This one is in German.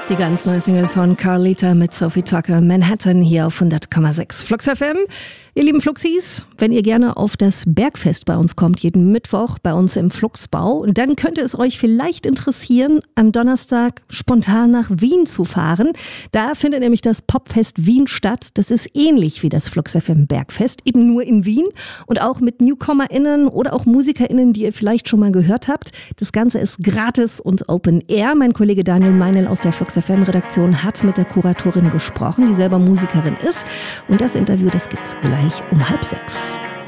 Die ganz neue Single von Carlita mit Sophie Tucker, Manhattan, hier auf 100,6 Flux FM. Ihr lieben Fluxis, wenn ihr gerne auf das Bergfest bei uns kommt, jeden Mittwoch bei uns im Fluxbau, dann könnte es euch vielleicht interessieren, am Donnerstag spontan nach Wien zu fahren. Da findet nämlich das Popfest Wien statt. Das ist ähnlich wie das Flux FM Bergfest, eben nur in Wien und auch mit NewcomerInnen oder auch MusikerInnen, die ihr vielleicht schon mal gehört habt. Das Ganze ist gratis und Open Air. Mein Kollege Daniel Meinl aus der Flux FM Redaktion hat mit der Kuratorin gesprochen, die selber Musikerin ist. Und das Interview, das gibt's gleich um 5:30.